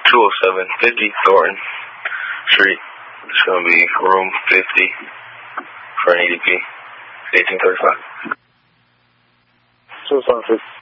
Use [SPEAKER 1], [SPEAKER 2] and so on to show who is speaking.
[SPEAKER 1] 20750 Thornton Street. It's going to be room 50 for an EDP, 1835.
[SPEAKER 2] 20750.